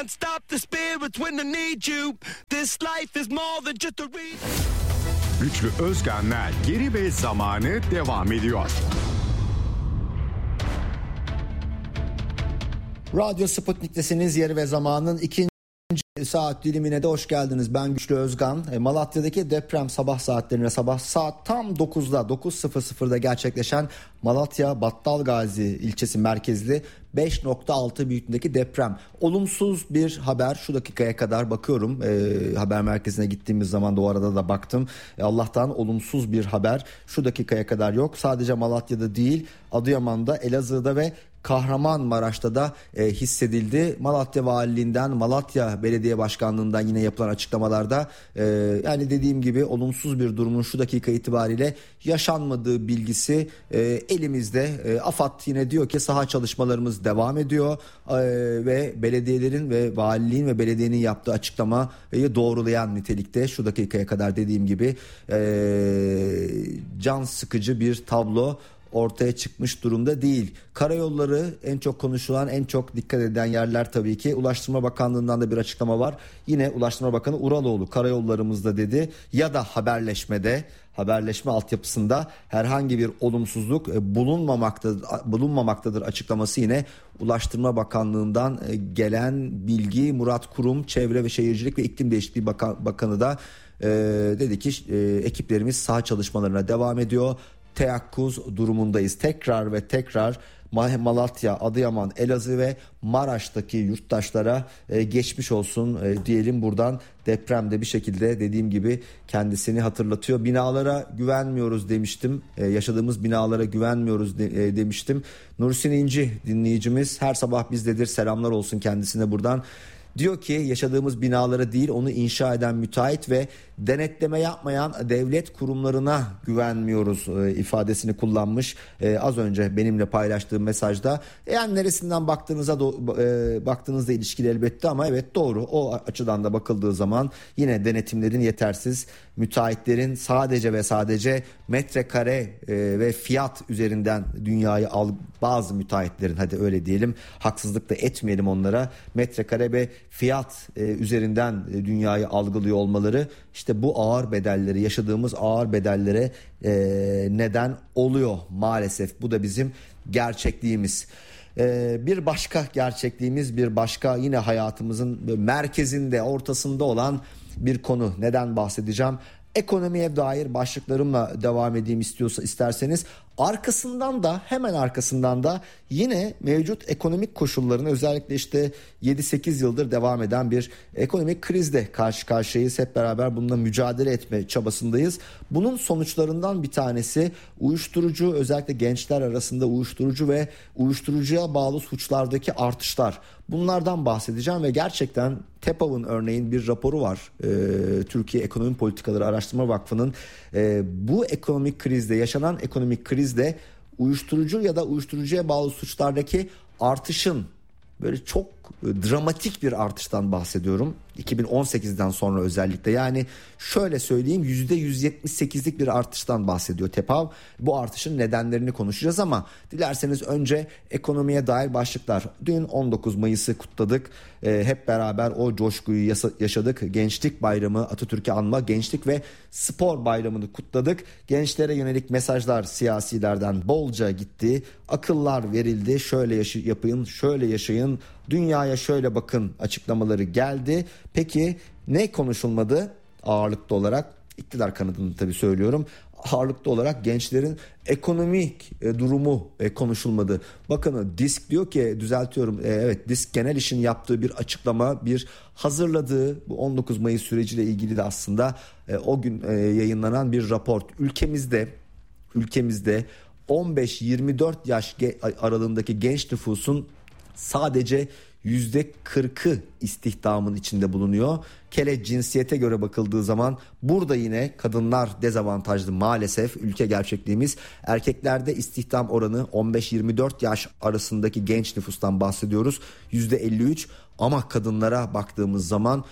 Stop the spirits when they need you. This life is more than just a read. Güçlü Özkan'la Geri ve Zamanı devam ediyor. Radyo Sputnik'tesiniz. Yeri ve Zaman'ın ikinci saat dilimine de hoş geldiniz. Ben Güçlü Özkan. Malatya'daki deprem sabah saatlerine saat tam 9.00'da gerçekleşen Malatya Battalgazi ilçesi merkezli 5.6 büyüklüğündeki deprem. Olumsuz bir haber şu dakikaya kadar bakıyorum. Haber merkezine gittiğimiz zaman da o arada da baktım. Allah'tan olumsuz bir haber şu dakikaya kadar yok. Sadece Malatya'da değil, Adıyaman'da, Elazığ'da ve Kahramanmaraş'ta da hissedildi. Malatya Valiliğinden, Malatya Belediye Başkanlığı'ndan yine yapılan açıklamalarda yani dediğim gibi olumsuz bir durumun şu dakika itibariyle yaşanmadığı bilgisi elimizde. AFAD yine diyor ki saha çalışmalarımız devam ediyor ve belediyelerin ve valiliğin ve belediyenin yaptığı açıklamayı doğrulayan nitelikte şu dakikaya kadar dediğim gibi can sıkıcı bir tablo ortaya çıkmış durumda değil. Karayolları en çok konuşulan, en çok dikkat edilen yerler tabii ki. Ulaştırma Bakanlığı'ndan da bir açıklama var. Yine Ulaştırma Bakanı Uraloğlu karayollarımızda dedi ya da haberleşme altyapısında herhangi bir olumsuzluk bulunmamaktadır açıklaması yine Ulaştırma Bakanlığı'ndan gelen bilgi. Murat Kurum, Çevre ve Şehircilik ve İklim Değişikliği Bakanı da dedi ki ekiplerimiz saha çalışmalarına devam ediyor. Teyakkuz durumundayız. Tekrar Malatya, Adıyaman, Elazığ ve Maraş'taki yurttaşlara geçmiş olsun diyelim buradan. Depremde bir şekilde dediğim gibi kendisini hatırlatıyor. Binalara güvenmiyoruz demiştim. Yaşadığımız binalara güvenmiyoruz demiştim. Nursin İnci dinleyicimiz her sabah bizdedir. Selamlar olsun kendisine buradan. Diyor ki yaşadığımız binalara değil onu inşa eden müteahhit ve denetleme yapmayan devlet kurumlarına güvenmiyoruz ifadesini kullanmış. Az önce benimle paylaştığım mesajda yani neresinden baktığınızda ilişkili elbette ama evet doğru, o açıdan da bakıldığı zaman yine denetimlerin yetersiz, müteahhitlerin sadece ve sadece metrekare ve fiyat üzerinden dünyayı bazı müteahhitlerin, hadi öyle diyelim, haksızlık da etmeyelim onlara, metrekare ve fiyat üzerinden dünyayı algılıyor olmaları işte bu ağır bedelleri, yaşadığımız ağır bedellere neden oluyor maalesef. Bu da bizim gerçekliğimiz. Bir başka gerçekliğimiz, bir başka yine hayatımızın merkezinde, ortasında olan bir konu. Neden bahsedeceğim? Ekonomiye dair başlıklarımla devam edeyim isterseniz. Hemen arkasından da yine mevcut ekonomik koşulların, özellikle işte 7-8 yıldır devam eden bir ekonomik krizle karşı karşıyayız. Hep beraber bununla mücadele etme çabasındayız. Bunun sonuçlarından bir tanesi uyuşturucu, özellikle gençler arasında uyuşturucu ve uyuşturucuya bağlı suçlardaki artışlar. Bunlardan bahsedeceğim ve gerçekten TEPAV'ın örneğin bir raporu var. Türkiye Ekonomi Politikaları Araştırma Vakfı'nın bu ekonomik krizde, yaşanan ekonomik krizde uyuşturucu ya da uyuşturucuya bağlı suçlardaki artışın böyle çok dramatik bir artıştan bahsediyorum. 2018'den sonra özellikle, yani şöyle söyleyeyim, %178'lik bir artıştan bahsediyor TEPAV. Bu artışın nedenlerini konuşacağız ama dilerseniz önce ekonomiye dair başlıklar. Dün 19 Mayıs'ı kutladık. Hep beraber o coşkuyu yaşadık. Gençlik Bayramı, Atatürk'ü anma, Gençlik ve Spor Bayramı'nı kutladık. Gençlere yönelik mesajlar siyasilerden bolca gitti. Akıllar verildi. Şöyle yapın, şöyle yaşayın, dünyaya şöyle bakın açıklamaları geldi. Peki ne konuşulmadı ağırlıklı olarak? İktidar kanadını tabii söylüyorum. Ağırlıklı olarak gençlerin ekonomik durumu konuşulmadı. Bakın DİSK diyor ki, düzeltiyorum, evet, DİSK Genel İş'in yaptığı bir açıklama, bir hazırladığı bu 19 Mayıs süreciyle ilgili de aslında o gün yayınlanan bir rapor. Ülkemizde 15-24 yaş aralığındaki genç nüfusun sadece %40'ı istihdamın içinde bulunuyor. Kele cinsiyete göre bakıldığı zaman burada yine kadınlar dezavantajlı maalesef, ülke gerçekliğimiz. Erkeklerde istihdam oranı 15-24 yaş arasındaki genç nüfustan bahsediyoruz, %53, ama kadınlara baktığımız zaman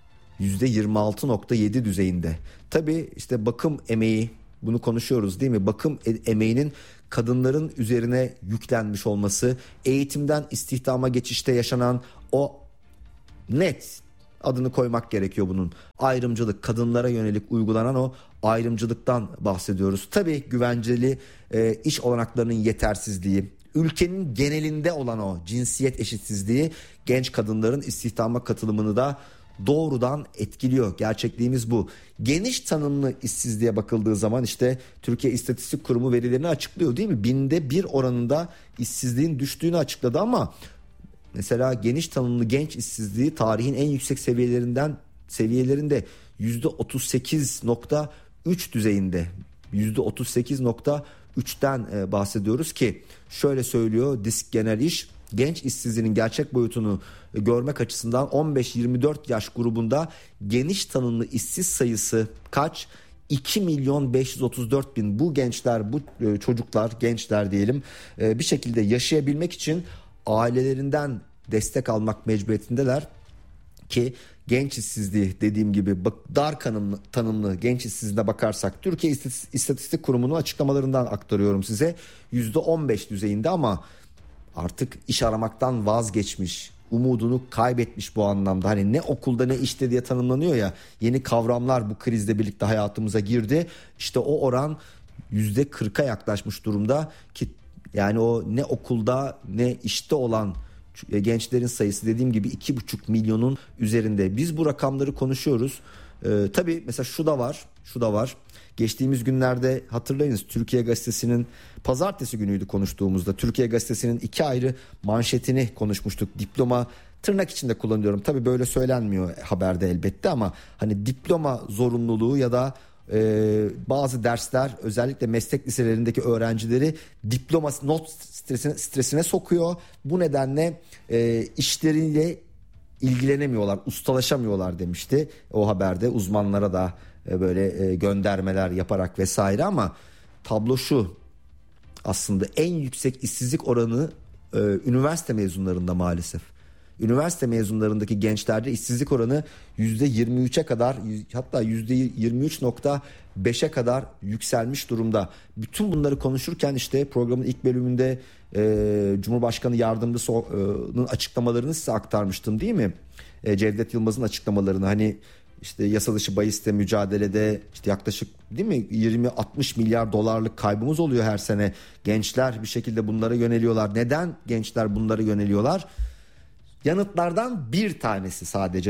%26.7 düzeyinde. Tabii işte bakım emeği, bunu konuşuyoruz değil mi? Bakım emeğinin kadınların üzerine yüklenmiş olması, eğitimden istihdama geçişte yaşanan o net adını koymak gerekiyor bunun. Ayrımcılık, kadınlara yönelik uygulanan o ayrımcılıktan bahsediyoruz. Tabii güvenceli iş olanaklarının yetersizliği, ülkenin genelinde olan o cinsiyet eşitsizliği genç kadınların istihdama katılımını da doğrudan etkiliyor. Gerçekliğimiz bu. Geniş tanımlı işsizliğe bakıldığı zaman işte Türkiye İstatistik Kurumu verilerini açıklıyor değil mi? 1/1000 oranında işsizliğin düştüğünü açıkladı ama mesela geniş tanımlı genç işsizliği tarihin en yüksek seviyelerinde %38.3 düzeyinde. %38.3'ten bahsediyoruz ki şöyle söylüyor Disk Genel İş, genç işsizliğinin gerçek boyutunu görmek açısından 15-24 yaş grubunda geniş tanımlı işsiz sayısı kaç? 2.534.000. Bu gençler, bu çocuklar, gençler diyelim, bir şekilde yaşayabilmek için ailelerinden destek almak mecburiyetindeler ki genç işsizliği, dediğim gibi dar tanımlı genç işsizliğine bakarsak Türkiye İstatistik Kurumu'nun açıklamalarından aktarıyorum size, %15 düzeyinde ama artık iş aramaktan vazgeçmiş, umudunu kaybetmiş bu anlamda. Hani ne okulda ne işte diye tanımlanıyor ya, yeni kavramlar bu krizle birlikte hayatımıza girdi. İşte o oran %40'a yaklaşmış durumda ki yani o ne okulda ne işte olan gençlerin sayısı dediğim gibi 2,5 milyonun üzerinde. Biz bu rakamları konuşuyoruz. Tabii mesela şu da var. Geçtiğimiz günlerde hatırlayınız, Türkiye Gazetesi'nin pazartesi günüydü konuştuğumuzda. Türkiye Gazetesi'nin 2 ayrı manşetini konuşmuştuk. Diploma, tırnak içinde kullanıyorum. Tabii böyle söylenmiyor haberde elbette ama hani diploma zorunluluğu ya da bazı dersler özellikle meslek liselerindeki öğrencileri diploma not stresine sokuyor. Bu nedenle işleriyle ilgilenemiyorlar, ustalaşamıyorlar demişti o haberde, uzmanlara da böyle göndermeler yaparak vesaire. Ama tablo şu, aslında en yüksek işsizlik oranı üniversite mezunlarında maalesef. Üniversite mezunlarındaki gençlerde işsizlik oranı %23'e kadar, hatta %23.5'e kadar yükselmiş durumda. Bütün bunları konuşurken işte programın ilk bölümünde Cumhurbaşkanı Yardımcısı'nın açıklamalarını size aktarmıştım değil mi? Cevdet Yılmaz'ın açıklamalarını, hani işte yasa dışı bahisle mücadelede işte yaklaşık değil mi 20-60 milyar dolarlık kaybımız oluyor her sene. Gençler bir şekilde bunlara yöneliyorlar. Neden gençler bunlara yöneliyorlar? Yanıtlardan bir tanesi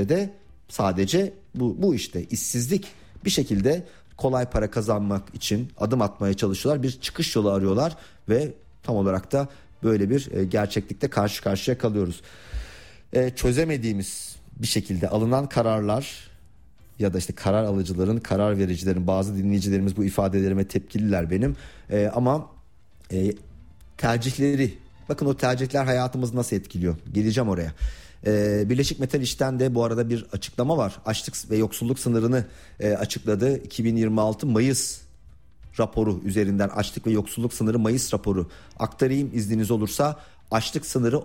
sadece bu işte işsizlik. Bir şekilde kolay para kazanmak için adım atmaya çalışıyorlar. Bir çıkış yolu arıyorlar ve tam olarak da böyle bir gerçeklikte karşı karşıya kalıyoruz. Çözemediğimiz bir şekilde alınan kararlar ya da işte karar alıcıların, karar vericilerin, bazı dinleyicilerimiz bu ifadelerime tepkililer benim. Ama tercihleri, bakın o tercihler hayatımızı nasıl etkiliyor? Geleceğim oraya. Birleşik Metal İş'ten de bu arada bir açıklama var. Açlık ve yoksulluk sınırını açıkladı. 2026 Mayıs raporu üzerinden açlık ve yoksulluk sınırı Mayıs raporu aktarayım izniniz olursa. Açlık sınırı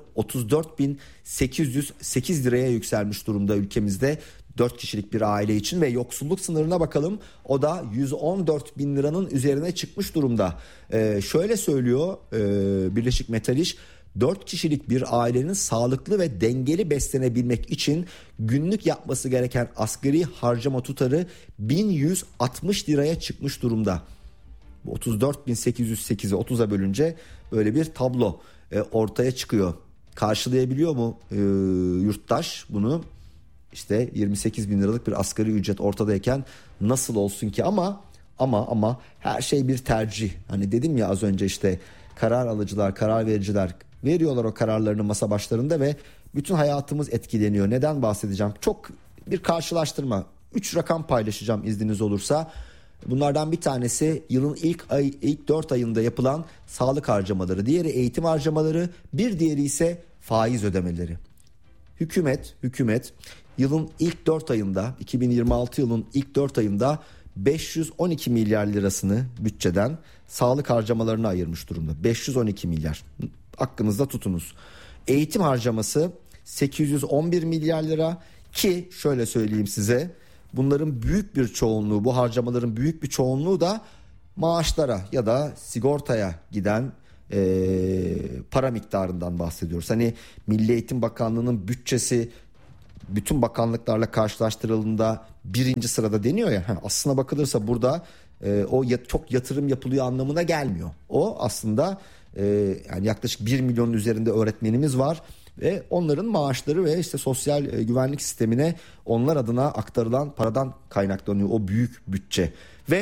34.808 liraya yükselmiş durumda ülkemizde 4 kişilik bir aile için ve yoksulluk sınırına bakalım, o da 114.000 liranın üzerine çıkmış durumda. Şöyle söylüyor Birleşik Metal İş, 4 kişilik bir ailenin sağlıklı ve dengeli beslenebilmek için günlük yapması gereken asgari harcama tutarı 1160 liraya çıkmış durumda. 34.808'i 30'a bölünce böyle bir tablo ortaya çıkıyor. Karşılayabiliyor mu yurttaş bunu? İşte 28 bin liralık bir asgari ücret ortadayken nasıl olsun ki? Ama her şey bir tercih. Hani dedim ya az önce, işte karar alıcılar, karar vericiler veriyorlar o kararlarını masa başlarında ve bütün hayatımız etkileniyor. Neden bahsedeceğim? Çok bir karşılaştırma. 3 rakam paylaşacağım izniniz olursa. Bunlardan bir tanesi yılın ilk 4 ayında yapılan sağlık harcamaları, diğeri eğitim harcamaları, bir diğeri ise faiz ödemeleri. Hükümet yılın ilk 4 ayında, 2026 yılın ilk 4 ayında 512 milyar lirasını bütçeden sağlık harcamalarına ayırmış durumda. 512 milyar. Aklınızda tutunuz. Eğitim harcaması 811 milyar lira ki şöyle söyleyeyim size, bunların büyük bir çoğunluğu, bu harcamaların büyük bir çoğunluğu da maaşlara ya da sigortaya giden para miktarından bahsediyoruz. Hani Milli Eğitim Bakanlığı'nın bütçesi bütün bakanlıklarla karşılaştırıldığında birinci sırada deniyor ya. Aslına bakılırsa burada çok yatırım yapılıyor anlamına gelmiyor. O aslında yani yaklaşık 1 milyonun üzerinde öğretmenimiz var ve onların maaşları ve işte sosyal güvenlik sistemine onlar adına aktarılan paradan kaynaklanıyor o büyük bütçe.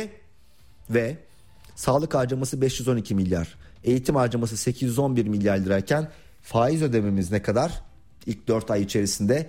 Ve sağlık harcaması 512 milyar, eğitim harcaması 811 milyar lirayken faiz ödememiz ne kadar? İlk 4 ay içerisinde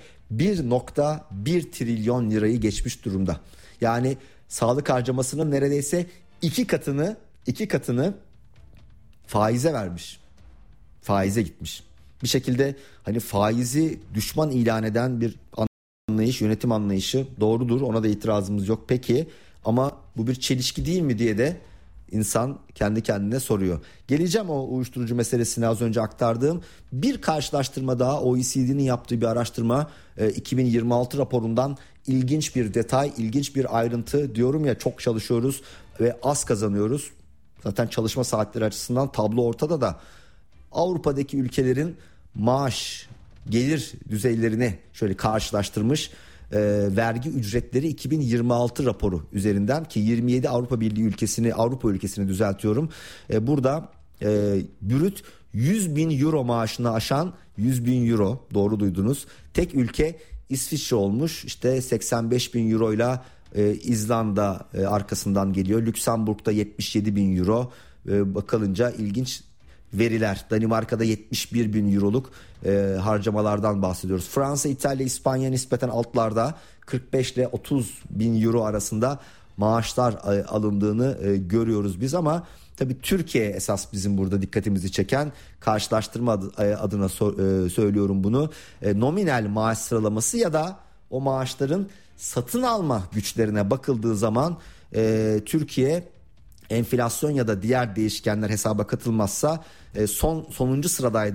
1.1 trilyon lirayı geçmiş durumda. Yani sağlık harcamasının neredeyse iki katını faize vermiş. Faize gitmiş. Bir şekilde hani faizi düşman ilan eden bir anlayış, yönetim anlayışı doğrudur. Ona da itirazımız yok. Peki ama bu bir çelişki değil mi diye de İnsan kendi kendine soruyor. Geleceğim o uyuşturucu meselesine, az önce aktardığım bir karşılaştırma daha. OECD'nin yaptığı bir araştırma, 2026 raporundan ilginç bir detay, ilginç bir ayrıntı. Diyorum ya, çok çalışıyoruz ve az kazanıyoruz. Zaten çalışma saatleri açısından tablo ortada da. Avrupa'daki ülkelerin maaş, gelir düzeylerini şöyle karşılaştırmış. Vergi ücretleri 2026 raporu üzerinden, ki 27 Avrupa ülkesini düzeltiyorum. Burada brüt 100 bin euro maaşını aşan 100 bin euro, doğru duydunuz. Tek ülke İsviçre olmuş, işte 85 bin euro ile İzlanda arkasından geliyor. Lüksemburg'da 77 bin euro. Bakılınca ilginç veriler. Danimarka'da 71 bin euroluk harcamalardan bahsediyoruz. Fransa, İtalya, İspanya nispeten altlarda, 45 ile 30 bin euro arasında maaşlar alındığını görüyoruz biz. Ama tabii Türkiye esas bizim burada dikkatimizi çeken, karşılaştırma adına söylüyorum bunu. Nominal maaş sıralaması ya da o maaşların satın alma güçlerine bakıldığı zaman Türkiye, enflasyon ya da diğer değişkenler hesaba katılmazsa sonuncu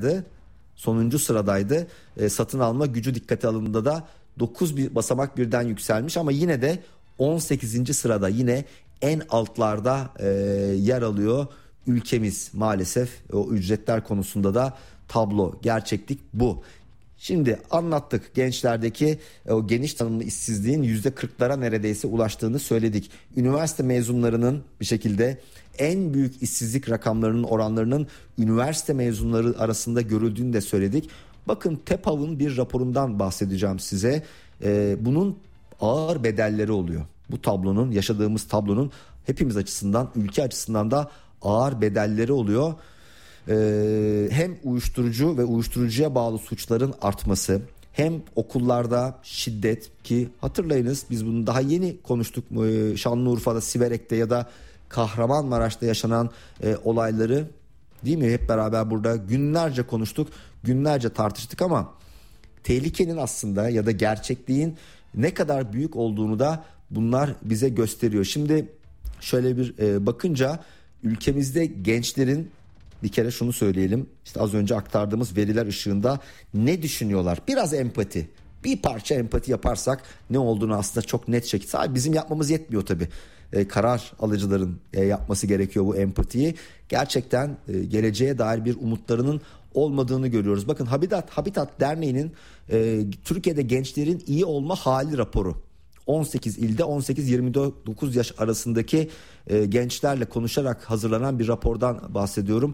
sıradaydı. Satın alma gücü dikkate alındığında da 9 basamak birden yükselmiş, ama yine de 18. sırada, yine en altlarda yer alıyor ülkemiz maalesef. O ücretler konusunda da tablo, gerçeklik bu. Şimdi anlattık, gençlerdeki o geniş tanımlı işsizliğin %40'lara neredeyse ulaştığını söyledik. Üniversite mezunlarının bir şekilde en büyük işsizlik rakamlarının, oranlarının üniversite mezunları arasında görüldüğünü de söyledik. Bakın, TEPAV'ın bir raporundan bahsedeceğim size. Bunun ağır bedelleri oluyor. Bu tablonun, yaşadığımız tablonun hepimiz açısından, ülke açısından da ağır bedelleri oluyor. Hem uyuşturucu ve uyuşturucuya bağlı suçların artması, hem okullarda şiddet, ki hatırlayınız biz bunu daha yeni konuştuk, Şanlıurfa'da, Siverek'te ya da Kahramanmaraş'ta yaşanan olayları, değil mi? Hep beraber burada günlerce konuştuk, günlerce tartıştık, ama tehlikenin aslında ya da gerçekliğin ne kadar büyük olduğunu da bunlar bize gösteriyor. Şimdi şöyle bir bakınca ülkemizde gençlerin, bir kere şunu söyleyelim, işte az önce aktardığımız veriler ışığında ne düşünüyorlar? Biraz empati, bir parça empati yaparsak ne olduğunu aslında çok net şekilde, sadece bizim yapmamız yetmiyor tabii. Karar alıcıların yapması gerekiyor bu empatiyi. Gerçekten geleceğe dair bir umutlarının olmadığını görüyoruz. Bakın, Habitat Derneği'nin Türkiye'de gençlerin iyi olma hali raporu. 18 ilde 18-29 yaş arasındaki gençlerle konuşarak hazırlanan bir rapordan bahsediyorum.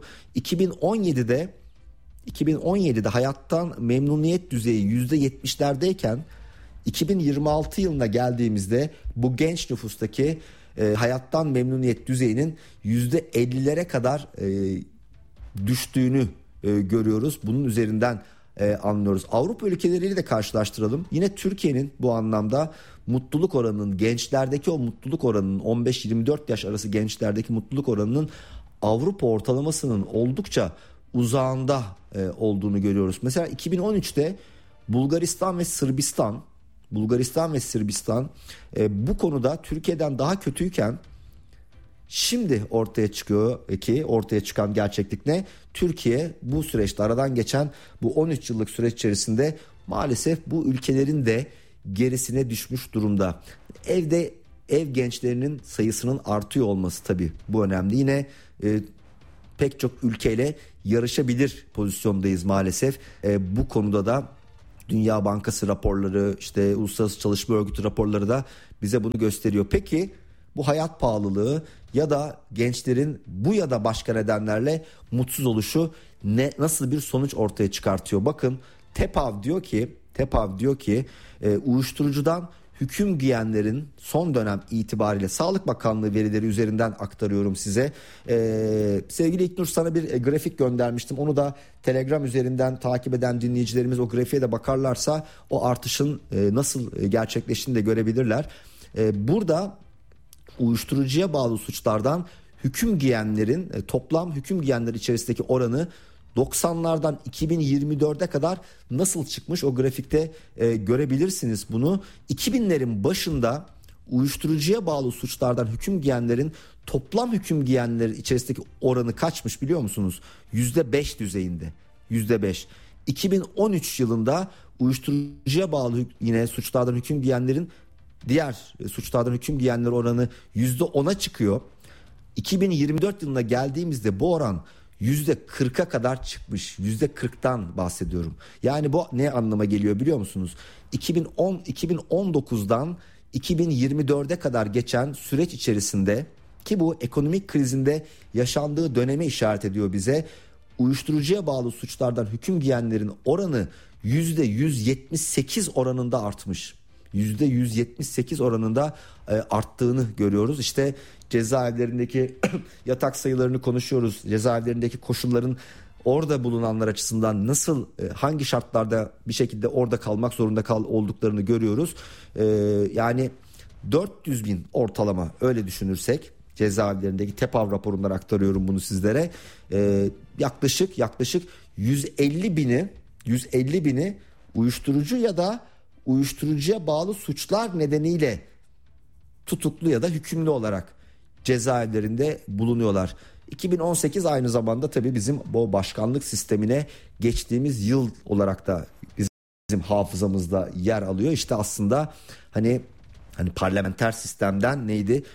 2017'de hayattan memnuniyet düzeyi %70'lerdeyken 2026 yılına geldiğimizde bu genç nüfustaki hayattan memnuniyet düzeyinin %50'lere kadar düştüğünü görüyoruz. Bunun üzerinden anlıyoruz. Avrupa ülkeleriyle de karşılaştıralım. Yine Türkiye'nin bu anlamda mutluluk oranının, gençlerdeki o mutluluk oranının, 15-24 yaş arası gençlerdeki mutluluk oranının Avrupa ortalamasının oldukça uzağında olduğunu görüyoruz. Mesela 2013'te Bulgaristan ve Sırbistan bu konuda Türkiye'den daha kötüyken, şimdi ortaya çıkan gerçeklik ne? Türkiye bu süreçte, aradan geçen bu 13 yıllık süreç içerisinde maalesef bu ülkelerin de gerisine düşmüş durumda. Ev gençlerinin sayısının artıyor olması tabii bu önemli. Yine pek çok ülkeyle yarışabilir pozisyondayız maalesef. Bu konuda da Dünya Bankası raporları, işte Uluslararası Çalışma Örgütü raporları da bize bunu gösteriyor. Peki bu hayat pahalılığı ya da gençlerin bu ya da başka nedenlerle mutsuz oluşu nasıl bir sonuç ortaya çıkartıyor? Bakın TEPAV diyor ki uyuşturucudan hüküm giyenlerin son dönem itibariyle Sağlık Bakanlığı verileri üzerinden aktarıyorum size. Sevgili İlknur, sana bir grafik göndermiştim. Onu da Telegram üzerinden takip eden dinleyicilerimiz o grafiğe de bakarlarsa o artışın nasıl gerçekleştiğini de görebilirler. Burada uyuşturucuya bağlı suçlardan hüküm giyenlerin toplam hüküm giyenler içerisindeki oranı 90'lardan 2024'e kadar nasıl çıkmış, o grafikte görebilirsiniz bunu. 2000'lerin başında uyuşturucuya bağlı suçlardan hüküm giyenlerin toplam hüküm giyenler içerisindeki oranı kaçmış biliyor musunuz? %5 düzeyinde. %5. 2013 yılında uyuşturucuya bağlı yine suçlardan hüküm giyenlerin diğer suçlardan hüküm giyenler oranı %10'a çıkıyor. 2024 yılına geldiğimizde bu oran %40'a kadar çıkmış. %40'tan bahsediyorum. Yani bu ne anlama geliyor biliyor musunuz? 2019'dan 2024'e kadar geçen süreç içerisinde, ki bu ekonomik krizinde yaşandığı döneme işaret ediyor bize. Uyuşturucuya bağlı suçlardan hüküm giyenlerin oranı %178 oranında artmış. %178 oranında arttığını görüyoruz. İşte cezaevlerindeki yatak sayılarını konuşuyoruz. Cezaevlerindeki koşulların orada bulunanlar açısından nasıl, hangi şartlarda bir şekilde orada kalmak zorunda olduklarını görüyoruz. Yani 400 bin ortalama, öyle düşünürsek cezaevlerindeki TEPAV raporundan aktarıyorum bunu sizlere. Yaklaşık 150 bini uyuşturucu ya da uyuşturucuya bağlı suçlar nedeniyle tutuklu ya da hükümlü olarak cezaevlerinde bulunuyorlar. 2018 aynı zamanda tabii bizim bu başkanlık sistemine geçtiğimiz yıl olarak da bizim hafızamızda yer alıyor. İşte aslında hani parlamenter sistemden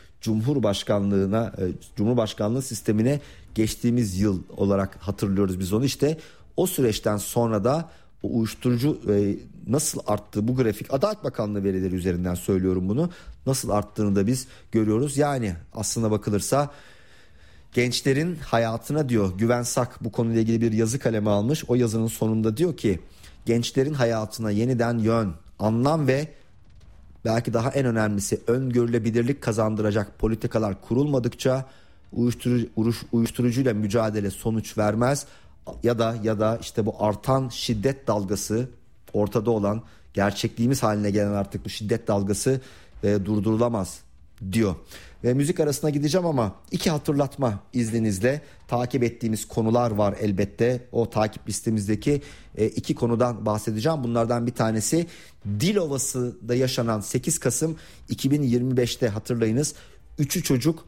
Cumhurbaşkanlığı sistemine geçtiğimiz yıl olarak hatırlıyoruz biz onu. İşte o süreçten sonra da o uyuşturucu nasıl arttı, bu grafik Adalet Bakanlığı verileri üzerinden söylüyorum bunu, nasıl arttığını da biz görüyoruz. Yani aslına bakılırsa gençlerin hayatına diyor Güven Sak, bu konuyla ilgili bir yazı kaleme almış. O yazının sonunda diyor ki gençlerin hayatına yeniden yön, anlam ve belki daha en önemlisi öngörülebilirlik kazandıracak politikalar kurulmadıkça uyuşturucuyla mücadele sonuç vermez. Ya da işte bu artan şiddet dalgası, ortada olan gerçekliğimiz haline gelen artık bu şiddet dalgası durdurulamaz diyor. Ve müzik arasına gideceğim ama iki hatırlatma izninizle. Takip ettiğimiz konular var elbette. O takip listemizdeki iki konudan bahsedeceğim. Bunlardan bir tanesi Dilovası'da yaşanan 8 Kasım 2025'te hatırlayınız. 3'ü çocuk,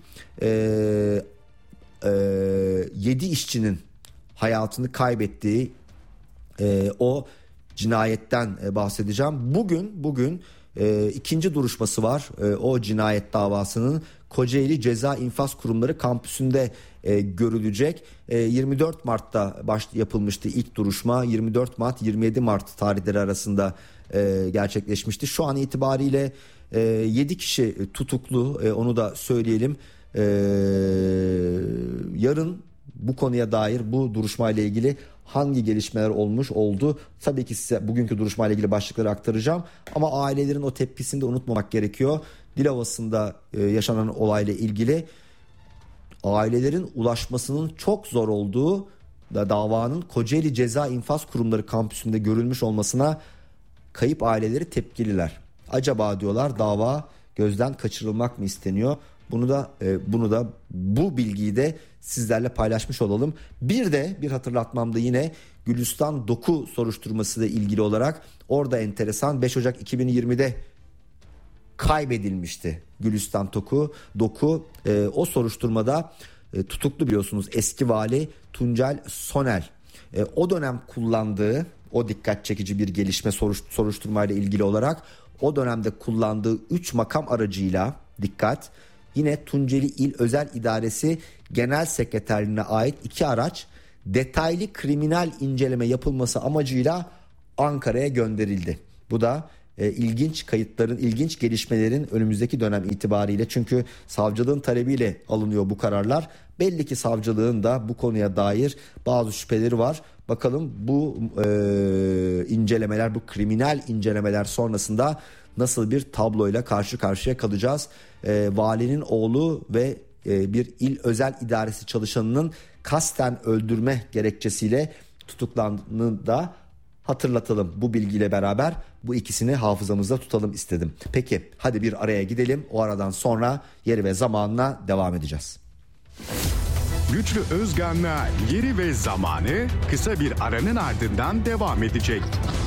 7 işçinin hayatını kaybettiği o cinayetten bahsedeceğim. Bugün ikinci duruşması var. O cinayet davasının Kocaeli Ceza İnfaz Kurumları kampüsünde görülecek. 24 Mart'ta yapılmıştı ilk duruşma. 24 Mart 27 Mart tarihleri arasında gerçekleşmişti. Şu an itibariyle 7 kişi tutuklu, onu da söyleyelim. Yarın bu konuya dair, bu duruşmayla ilgili hangi gelişmeler oldu? Tabii ki size bugünkü duruşmayla ilgili başlıkları aktaracağım. Ama ailelerin o tepkisini de unutmamak gerekiyor. Dilovası'nda yaşanan olayla ilgili ailelerin ulaşmasının çok zor olduğu davanın Kocaeli Ceza İnfaz Kurumları kampüsünde görülmüş olmasına kayıp aileleri tepkililer. Acaba diyorlar, dava gözden kaçırılmak mı isteniyor? Bunu da bu bilgiyi de sizlerle paylaşmış olalım. Bir hatırlatmam da yine Gülistan Doku soruşturması ile ilgili olarak, orada enteresan 5 Ocak 2020'de kaybedilmişti Gülistan Doku. O soruşturmada tutuklu biliyorsunuz eski vali Tuncel Sonel. O dönem kullandığı, o dikkat çekici bir gelişme soruşturmayla ilgili olarak, o dönemde kullandığı 3 makam aracıyla yine Tunceli İl Özel İdaresi Genel Sekreterliğine ait 2 araç detaylı kriminal inceleme yapılması amacıyla Ankara'ya gönderildi. Bu da ilginç kayıtların, ilginç gelişmelerin önümüzdeki dönem itibariyle, çünkü savcılığın talebiyle alınıyor bu kararlar. Belli ki savcılığın da bu konuya dair bazı şüpheleri var. Bakalım bu incelemeler, bu kriminal incelemeler sonrasında nasıl bir tabloyla karşı karşıya kalacağız? Valinin oğlu ve bir il özel idaresi çalışanının kasten öldürme gerekçesiyle tutuklandığını da hatırlatalım. Bu bilgiyle beraber bu ikisini hafızamızda tutalım istedim. Peki hadi bir araya gidelim. O aradan sonra yeri ve zamanına devam edeceğiz. Güçlü Özgan'la Yeri ve Zamanı kısa bir aranın ardından devam edecek.